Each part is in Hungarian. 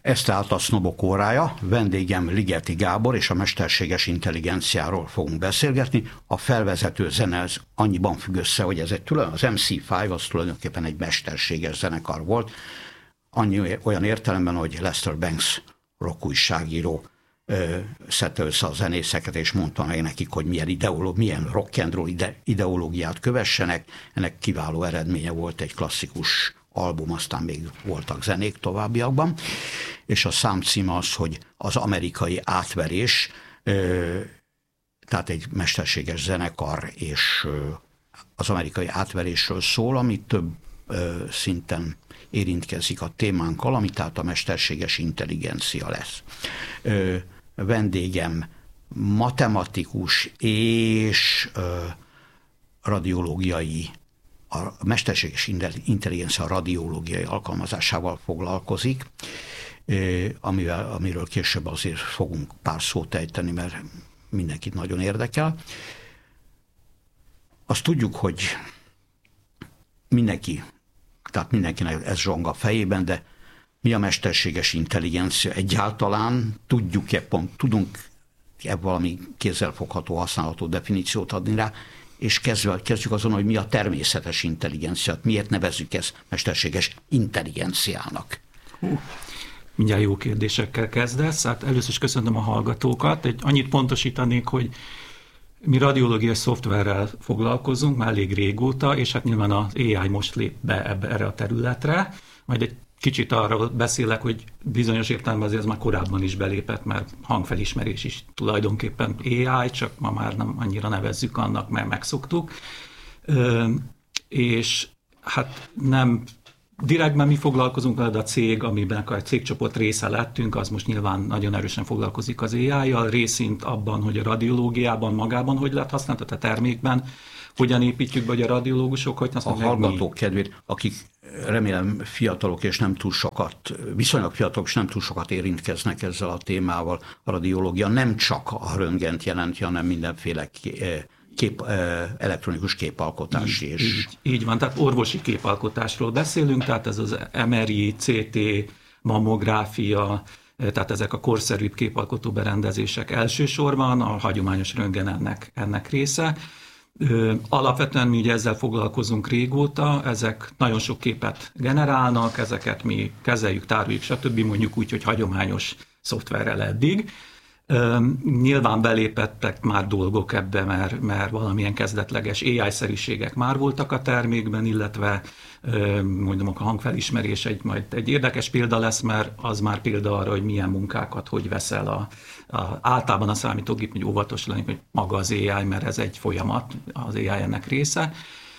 Ez tehát a Sznobok órája, vendégem Ligeti Gábor, és a mesterséges intelligenciáról fogunk beszélgetni. A felvezető zene az annyiban függ össze, hogy ez az MC5 az tulajdonképpen egy mesterséges zenekar volt, olyan értelemben, hogy Lester Bangs rockújságíró szedte össze a zenészeket, és mondta meg nekik, hogy milyen rock and roll ideológiát kövessenek. Ennek kiváló eredménye volt egy klasszikus album, aztán még voltak zenék továbbiakban, és a számcím az, hogy az amerikai átverés, tehát egy mesterséges zenekar, és az amerikai átverésről szól, ami több szinten érintkezik a témánkkal, ami tehát a mesterséges intelligencia lesz. Vendégem matematikus és radiológiai, a mesterséges intelligencia radiológiai alkalmazásával foglalkozik, amiről később azért fogunk pár szót ejteni, mert mindenkit nagyon érdekel. Azt tudjuk, hogy mindenkinek ez zsong a fejében, de mi a mesterséges intelligencia? Egyáltalán tudunk-e valami kézzelfogható, használható definíciót adni rá, és kezdjük azon, hogy mi a természetes intelligencia, miért nevezzük ezt mesterséges intelligenciának? Mindjárt jó kérdésekkel kezdesz. Hát először is köszönöm a hallgatókat. Annyit pontosítanék, hogy mi radiológiai szoftverrel foglalkozunk már elég régóta, és hát nyilván az AI most lép be erre a területre. Majd egy kicsit arról beszélek, hogy bizonyos értelemben azért ez már korábban is belépett, mert hangfelismerés is tulajdonképpen AI, csak ma már nem annyira nevezzük annak, mert megszoktuk. És hát nem direktben mi foglalkozunk vele, de a cég, amiben a cégcsoport része lettünk, az most nyilván nagyon erősen foglalkozik az AI-jal, részint abban, hogy a radiológiában magában hogy lehet használni, tehát a termékben, hogyan építjük be, hogy a radiológusok, hogy a hallgatók kedvéért, akik remélem fiatalok és nem túl sokat, viszonylag fiatalok és nem túl sokat érintkeznek ezzel a témával, a radiológia nem csak a röntgent jelenti, hanem mindenféle elektronikus képalkotás is. Így van, tehát orvosi képalkotásról beszélünk, tehát ez az MRI, CT, mammográfia, tehát ezek a korszerűbb képalkotó berendezések elsősorban, a hagyományos röntgen ennek része. Alapvetően mi ugye ezzel foglalkozunk régóta, ezek nagyon sok képet generálnak, ezeket mi kezeljük, tároljuk, stb. Mondjuk úgy, hogy hagyományos szoftverrel eddig. Nyilván belépettek már dolgok ebbe, mert valamilyen kezdetleges AI-szerűségek már voltak a termékben, illetve mondom, a hangfelismerés majd egy érdekes példa lesz, mert az már példa arra, hogy milyen munkákat hogy veszel általában a számítógép, hogy óvatos lenni, hogy maga az AI, mert ez egy folyamat, az AI ennek része.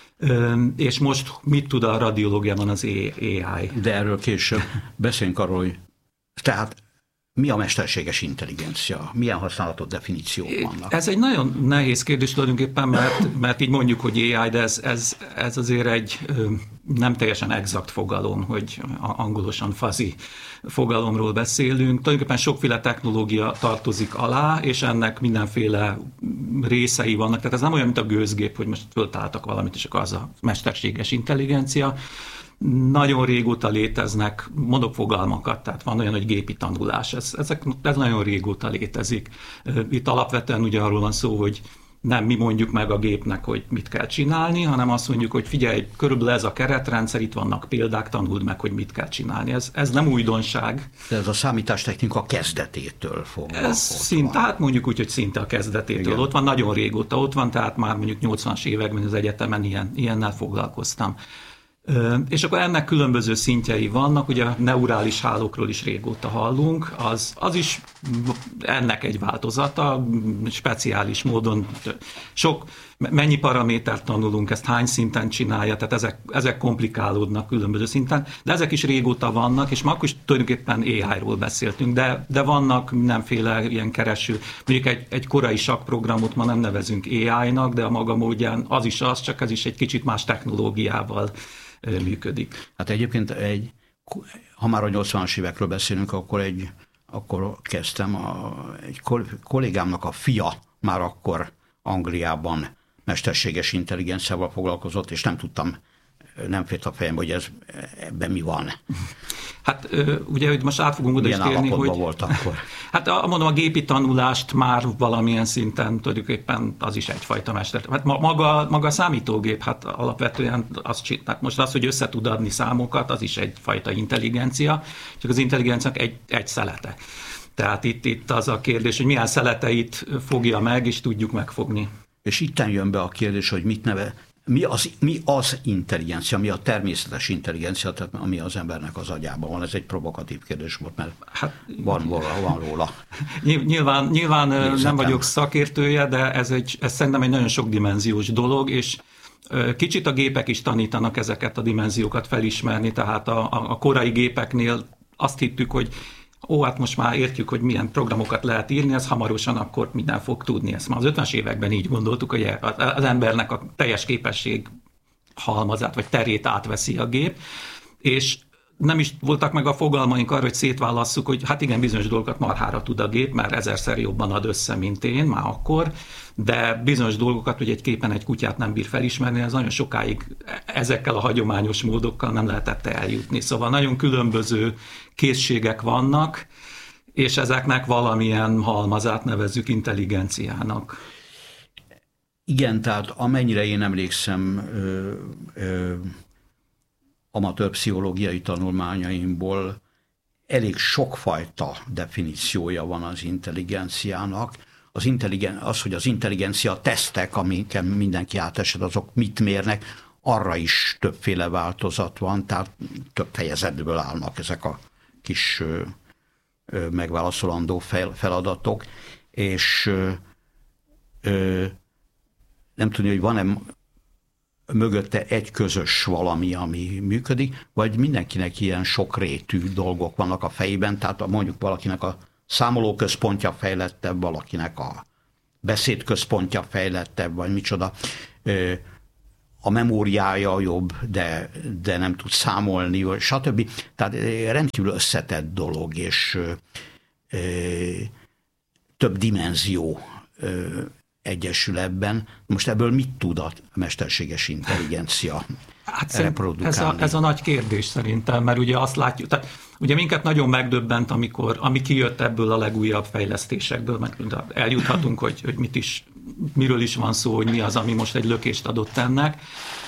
És most mit tud a radiológiában az AI? De erről később beszéljünk arról, hogy tehát mi a mesterséges intelligencia? Milyen használatot, definíciók vannak? Ez egy nagyon nehéz kérdés tulajdonképpen, mert így mondjuk, hogy AI, de ez azért egy nem teljesen exakt fogalom, hogy angolosan fuzzy fogalomról beszélünk. Tulajdonképpen sokféle technológia tartozik alá, és ennek mindenféle részei vannak. Tehát ez nem olyan, mint a gőzgép, hogy most föltaláltak valamit, és akkor az a mesterséges intelligencia. Nagyon régóta léteznek, mondok fogalmakat, tehát van olyan, hogy gépi tanulás, ez nagyon régóta létezik. Itt alapvetően ugye arról van szó, hogy nem mi mondjuk meg a gépnek, hogy mit kell csinálni, hanem azt mondjuk, hogy figyelj, körülbelül ez a keretrendszer, itt vannak példák, tanuld meg, hogy mit kell csinálni. Ez nem újdonság. De ez a számítástechnika kezdetétől foglalkozva. Tehát mondjuk úgy, hogy szinte a kezdetétől. Igen. Ott van, nagyon régóta ott van, tehát már mondjuk 80-as években az egyetemen ilyennel foglalkoztam. És akkor ennek különböző szintjei vannak, ugye a neurális hálókról is régóta hallunk, az is ennek egy változata, speciális módon mennyi paramétert tanulunk, ezt hány szinten csinálja, tehát ezek komplikálódnak különböző szinten, de ezek is régóta vannak, és ma akkor is tulajdonképpen AI-ról beszéltünk, de vannak mindenféle ilyen kereső, mondjuk egy korai sakkprogramot ma nem nevezünk AI-nak, de a maga módján az is az, csak ez is egy kicsit más technológiával működik. Hát egyébként ha már a 80-as évekről beszélünk, akkor kezdtem, egy kollégámnak a fia már akkor Angliában mesterséges intelligenciával foglalkozott, és nem tudtam, nem fért a fejembe, hogy ebben mi van. Hát ugye most át fogunk oda is térni, hogy... volt akkor? Hát mondom, a gépi tanulást már valamilyen szinten tulajdonképpen az is egyfajta mester. Hát maga a számítógép, hát alapvetően hát most az, hogy össze tud adni számokat, az is egyfajta intelligencia, csak az intelligenciának egy szelete. Tehát itt az a kérdés, hogy milyen szeleteit fogja meg, és tudjuk megfogni. És itten jön be a kérdés, hogy mi az intelligencia, mi a természetes intelligencia, tehát ami az embernek az agyában van. Ez egy provokatív kérdés volt, mert hát, van róla. Nyilván nem vagyok szakértője, de ez szerintem egy nagyon sokdimenziós dolog, és kicsit a gépek is tanítanak ezeket a dimenziókat felismerni, tehát a korai gépeknél azt hittük, hogy hát most már értjük, hogy milyen programokat lehet írni, ez hamarosan akkor minden fog tudni. Ezt már az 50-es években így gondoltuk, hogy az embernek a teljes képesség halmazát, vagy terét átveszi a gép, és nem is voltak meg a fogalmaink arra, hogy szétválasszuk, hogy hát igen, bizonyos dolgokat marhára tud a gép, mert 1000-szer jobban ad össze, mint én már akkor, de bizonyos dolgokat, hogy egy képen egy kutyát nem bír felismerni, ez nagyon sokáig ezekkel a hagyományos módokkal nem lehetett eljutni. Szóval nagyon különböző készségek vannak, és ezeknek valamilyen halmazát nevezzük intelligenciának. Igen, tehát amennyire én emlékszem amatőr pszichológiai tanulmányaimból, elég sokfajta definíciója van az intelligenciának. Az, hogy az intelligencia tesztek, amiken mindenki átesett, azok mit mérnek, arra is többféle változat van, tehát több fejezetből állnak ezek a kis megválaszolandó feladatok, és nem tudni, hogy van-e mögötte egy közös valami, ami működik, vagy mindenkinek ilyen sokrétű dolgok vannak a fejében, tehát mondjuk valakinek a számolóközpontja fejlettebb, valakinek a beszédközpontja fejlettebb, vagy micsoda. A memóriája jobb, de nem tud számolni, stb. Tehát rendkívül összetett dolog, és több dimenzió egyesül ebben. Most ebből mit tud a mesterséges intelligencia reprodukálni? Ez a nagy kérdés szerintem, mert ugye azt látjuk, tehát ugye minket nagyon megdöbbent, ami kijött ebből a legújabb fejlesztésekből, mert eljuthatunk, hogy miről is van szó, hogy mi az, ami most egy lökést adott ennek,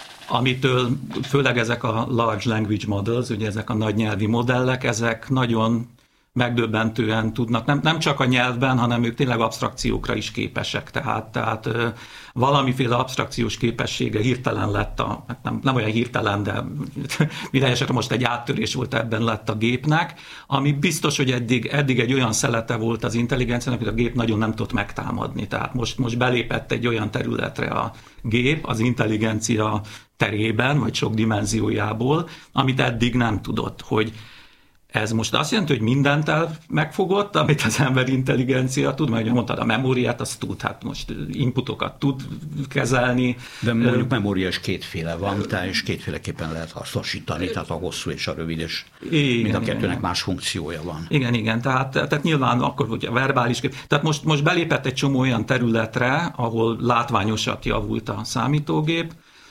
amitől főleg ezek a large language models, ugye ezek a nagy nyelvi modellek, ezek nagyon megdöbbentően tudnak, nem csak a nyelvben, hanem ők tényleg absztrakciókra is képesek. Tehát valamiféle absztrakciós képessége hirtelen lett, nem olyan hirtelen, de minden esetre most egy áttörés volt ebben lett a gépnek, ami biztos, hogy eddig egy olyan szelete volt az intelligenciának, hogy a gép nagyon nem tudott megtámadni. Tehát most belépett egy olyan területre a gép, az intelligencia terében, vagy sok dimenziójából, amit eddig nem tudott, hogy ez most azt jelenti, hogy mindent megfogott, amit az ember intelligencia tud, mert mondtad, a memóriát azt tud, hát most inputokat tud kezelni. De mondjuk memória is kétféle van, és kétféleképpen lehet hasznosítani, tehát a hosszú és a rövid, és mind a kettőnek más funkciója van. Igen, tehát nyilván akkor, hogy a verbális kép. Tehát most belépett egy csomó olyan területre, ahol látványosat javult a számítógép,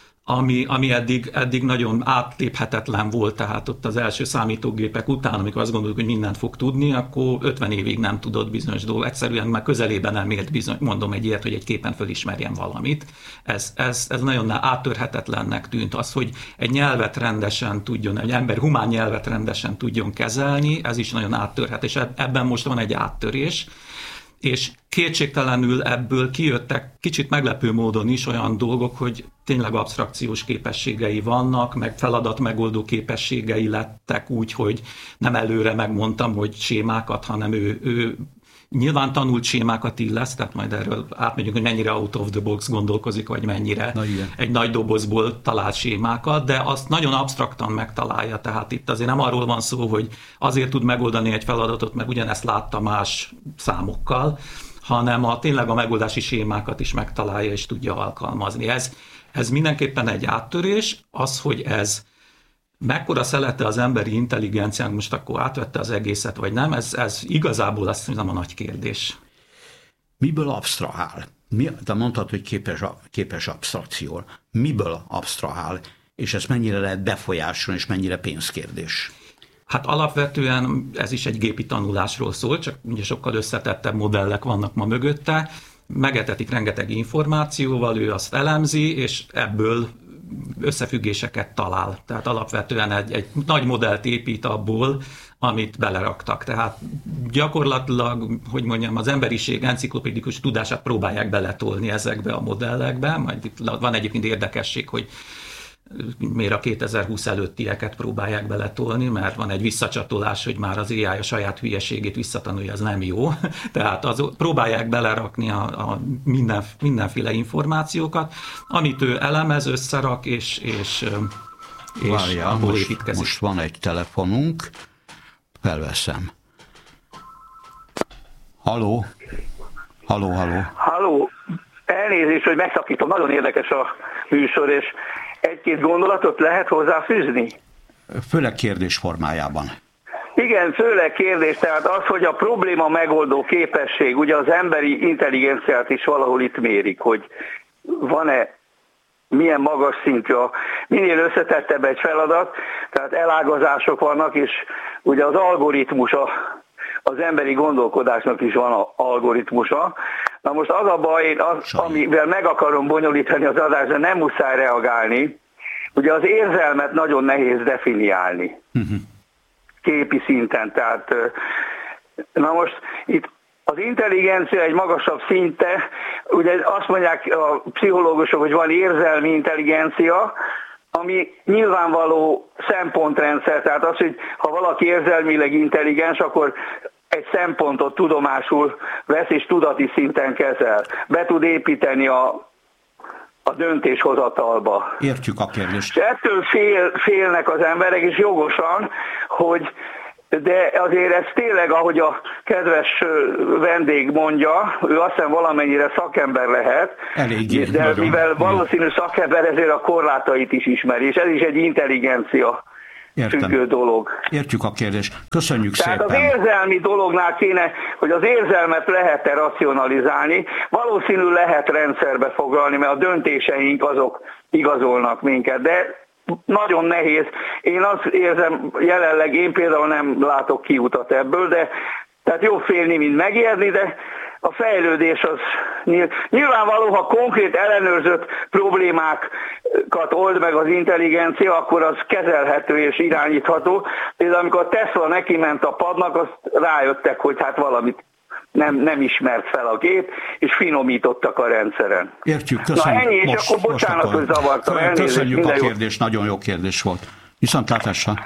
ami eddig nagyon átléphetetlen volt, tehát ott az első számítógépek után, amikor azt gondoltuk, hogy mindent fog tudni, akkor 50 évig nem tudott bizonyos dolgot. Egyszerűen már közelében nem ért mondom egy ilyet, hogy egy képen fölismerjen valamit. Ez nagyon áttörhetetlennek tűnt. Az, hogy egy nyelvet rendesen tudjon, egy ember humán nyelvet rendesen tudjon kezelni, ez is nagyon áttörhet, és ebben most van egy áttörés. És kétségtelenül ebből kijöttek kicsit meglepő módon is olyan dolgok, hogy tényleg absztrakciós képességei vannak, meg feladatmegoldó képességei lettek úgy, hogy nem előre megmondtam, hogy sémákat, hanem ő nyilván tanult sémákat illesz, tehát majd erről átmegyünk, hogy mennyire out of the box gondolkozik, vagy mennyire egy nagy dobozból talált sémákat, de azt nagyon absztraktan megtalálja, tehát itt azért nem arról van szó, hogy azért tud megoldani egy feladatot, mert ugyanezt látta más számokkal, hanem tényleg a megoldási sémákat is megtalálja és tudja alkalmazni. Ez mindenképpen egy áttörés, az, hogy ez mekkora szelete az emberi intelligenciánk, most akkor átvette az egészet, vagy nem, ez igazából azt hiszem a nagy kérdés. Miből absztrahál? Te mondtad, hogy képes absztrakcióra. Miből absztrahál? És ezt mennyire lehet befolyásolni, és mennyire pénzkérdés? Hát alapvetően ez is egy gépi tanulásról szól, csak ugye sokkal összetettebb modellek vannak ma mögötte. Megetetik rengeteg információval, ő azt elemzi, és ebből összefüggéseket talál. Tehát alapvetően egy nagy modellt épít abból, amit beleraktak. Tehát gyakorlatilag, hogy mondjam, az emberiség enciklopédikus tudását próbálják beletolni ezekbe a modellekbe. Majd itt van egyébként érdekesség, hogy miért a 2020 előttieket próbálják beletolni, mert van egy visszacsatolás, hogy már az AI a saját hülyeségét visszatanulja, ez nem jó. Tehát próbálják belerakni a mindenféle információkat, amit ő elemez, összerak, és Várjál, most van egy telefonunk, felveszem. Halló? Halló? Halló, elnézést, hogy megszakítom, nagyon érdekes a műsor, és egy-két gondolatot lehet hozzáfűzni? Főleg kérdés formájában. Igen, főleg kérdés, tehát az, hogy a probléma megoldó képesség, ugye az emberi intelligenciát is valahol itt mérik, hogy van-e, milyen magas szintű, minél összetettebb egy feladat, tehát elágazások vannak, és ugye az algoritmus, az emberi gondolkodásnak is van algoritmusa. Na most az a baj, amivel meg akarom bonyolítani az adást, de nem muszáj reagálni, ugye az érzelmet nagyon nehéz definiálni. Képi szinten. Tehát, na most itt az intelligencia egy magasabb szinte, ugye azt mondják a pszichológusok, hogy van érzelmi intelligencia, ami nyilvánvaló szempontrendszer, tehát az, hogy ha valaki érzelmileg intelligens, akkor egy szempontot tudomásul vesz és tudati szinten kezel. Be tud építeni a döntéshozatalba. Értjük a kérdést. És ettől félnek az emberek, és jogosan, hogy de azért ez tényleg, ahogy a kedves vendég mondja, ő azt hiszem valamennyire szakember lehet, eléggé, de nagyon. Mivel valószínű szakember, ezért a korlátait is ismeri, és ez is egy intelligencia függő dolog. Értjük a kérdést. Köszönjük Tehát szépen. Az érzelmi dolognál kéne, hogy az érzelmet lehet-e racionalizálni, valószínű lehet rendszerbe foglalni, mert a döntéseink azok igazolnak minket, de nagyon nehéz. Én azt érzem, jelenleg én például nem látok kiutat ebből, de tehát jobb félni, mint megijedni, de a fejlődés az nyilvánvaló, ha konkrét ellenőrzött problémákat old meg az intelligencia, akkor az kezelhető és irányítható. Például amikor a Tesla neki ment a padnak, azt rájöttek, hogy hát valamit nem ismert fel a gép, és finomítottak a rendszeren. Értjük, köszönjük. Na ennyi, és akkor bocsánat, hogy zavartam. Köszönjük a kérdést, nagyon jó kérdés volt. Viszontlátásra.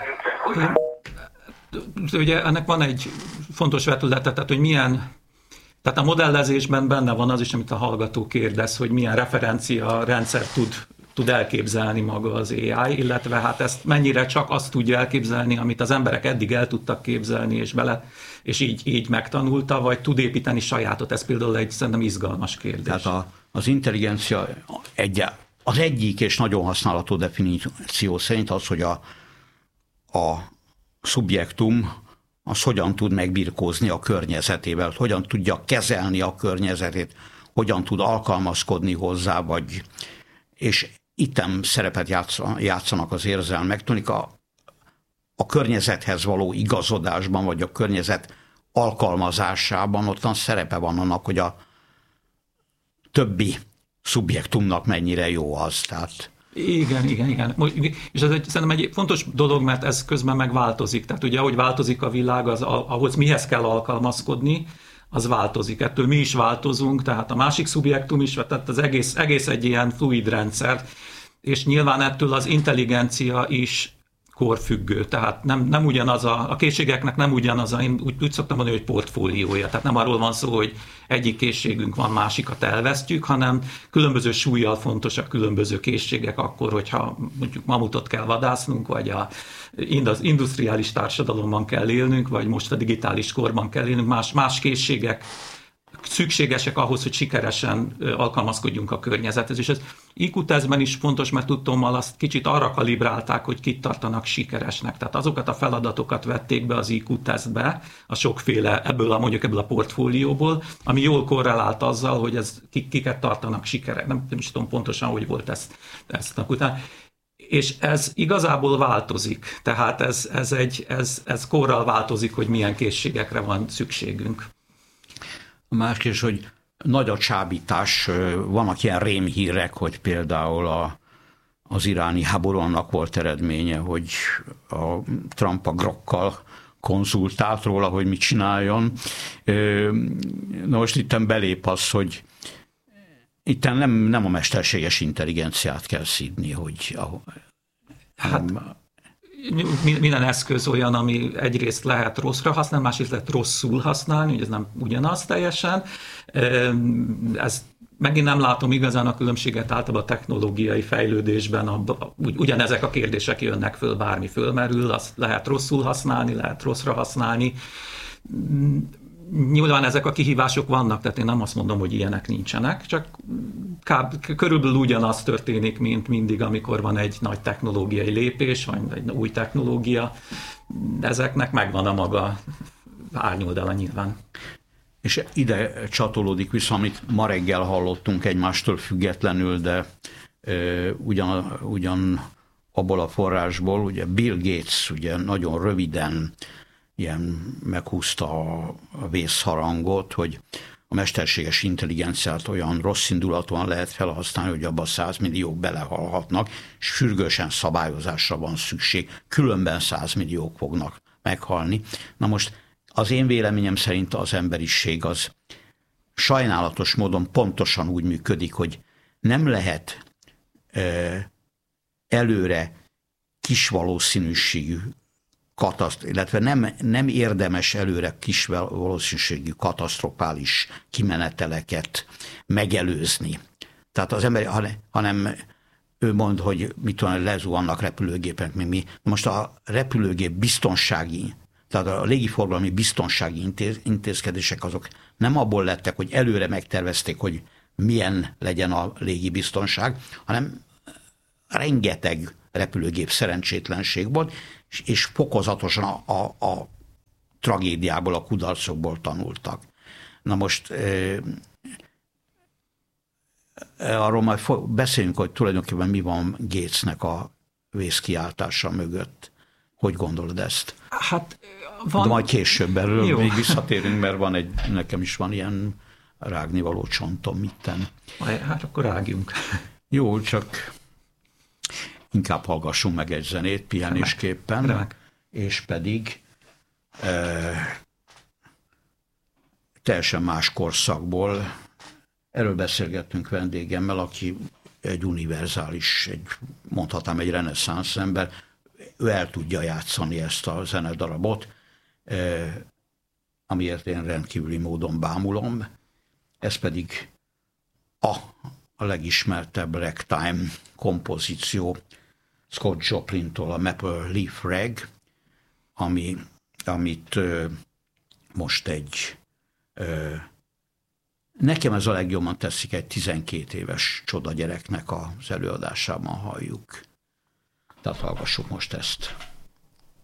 Ugye ennek van egy fontos vetülete, tehát hogy tehát a modellezésben benne van az is, amit a hallgató kérdez, hogy milyen referencia rendszer tud elképzelni maga az AI, illetve hát ezt mennyire csak azt tudja elképzelni, amit az emberek eddig el tudtak képzelni, és így megtanulta, vagy tud építeni sajátot. Ez például egy szerintem izgalmas kérdés. Tehát az intelligencia az egyik és nagyon használható definíció szerint az, hogy a szubjektum az hogyan tud megbirkózni a környezetével, hogyan tudja kezelni a környezetét, hogyan tud alkalmazkodni hozzá, és itten szerepet játszanak az érzelmek. Tudnik, a környezethez való igazodásban, vagy a környezet alkalmazásában ottan szerepe van annak, hogy a többi szubjektumnak mennyire jó az. Tehát Igen. És ez szerintem egy fontos dolog, mert ez közben megváltozik. Tehát ugye, ahogy változik a világ, ahhoz mihez kell alkalmazkodni, az változik. Ettől mi is változunk, tehát a másik szubjektum is, tehát az egész egy ilyen fluid rendszer, és nyilván ettől az intelligencia is korfüggő, tehát nem ugyanaz a készségeknek nem ugyanaz, én úgy szoktam mondani, hogy portfóliója, tehát nem arról van szó, hogy egyik készségünk van, másikat elvesztjük, hanem különböző súllyal fontosak különböző készségek akkor, hogyha mondjuk mamutot kell vadásznunk, vagy az industriális társadalomban kell élnünk, vagy most a digitális korban kell élnünk, más készségek szükségesek ahhoz, hogy sikeresen alkalmazkodjunk a környezethez. És ez IQ tesztben is fontos, mert tudtommal azt kicsit arra kalibrálták, hogy kit tartanak sikeresnek. Tehát azokat a feladatokat vették be az IQ tesztbe, a sokféle ebből a portfólióból, ami jól korrelált azzal, hogy kiket tartanak sikeresnek. Nem is tudom pontosan, hogy volt ezt utána. És ez igazából változik, tehát ez korral változik, hogy milyen készségekre van szükségünk. A másik is, hogy nagy a csábítás, vannak ilyen rémhírek, hogy például az iráni háború annak volt eredménye, hogy a Trump a Grokkal konzultált róla, hogy mit csináljon. Na most itten belép az, hogy itten nem a mesterséges intelligenciát kell szídni, hogy... Hát minden eszköz olyan, ami egyrészt lehet rosszra használni, másrészt lehet rosszul használni, hogy ez nem ugyanaz teljesen. Ez megint nem látom igazán a különbséget általában a technológiai fejlődésben, ugyanezek a kérdések jönnek föl, bármi fölmerül, azt lehet rosszul használni, lehet rosszra használni. Nyilván ezek a kihívások vannak, tehát én nem azt mondom, hogy ilyenek nincsenek, csak körülbelül ugyanaz történik, mint mindig, amikor van egy nagy technológiai lépés, vagy egy új technológia. Ezeknek megvan a maga árnyoldala nyilván. És ide csatolódik vissza, amit ma reggel hallottunk egymástól függetlenül, de ugyan abból a forrásból, ugye Bill Gates ugye nagyon röviden ilyen meghúzta a vészharangot, hogy a mesterséges intelligenciát olyan rossz indulatúan lehet felhasználni, hogy abban 100 milliók belehalhatnak, és sürgősen szabályozásra van szükség, különben 100 milliók fognak meghalni. Na most az én véleményem szerint az emberiség az sajnálatos módon pontosan úgy működik, hogy nem lehet előre kis valószínűségű illetve nem érdemes előre kis valószínűségű katasztrofális kimeneteleket megelőzni. Tehát az ember, hanem ő mond, hogy mit tudom, lezuhannak repülőgépek, még mi. Most a repülőgép biztonsági, tehát a légiforgalmi biztonsági intézkedések azok nem abból lettek, hogy előre megtervezték, hogy milyen legyen a légibiztonság, hanem rengeteg repülőgép szerencsétlenség volt, és fokozatosan a tragédiából, a kudarcokból tanultak. Na most arról majd beszéljünk, hogy tulajdonképpen mi van Gatesnek a vészkiáltása mögött. Hogy gondolod ezt? Hát van... De majd később erről még visszatérünk, mert nekem is van ilyen rágnivaló csontom itten. Hát akkor rágjunk. Jó, csak inkább hallgassunk meg egy zenét pihenésképpen, Remek. És pedig teljesen más korszakból. Erről beszélgettünk vendégemmel, aki egy univerzális, mondhatnám egy reneszánsz ember, ő el tudja játszani ezt a zenedarabot, amiért én rendkívüli módon bámulom. Ez pedig a legismertebb ragtime kompozíció Scott Joplintól, a Maple Leaf Rag, amit most nekem ez a legjobban teszik, egy 12 éves csoda gyereknek az előadásában halljuk. Tehát hallgassuk most ezt.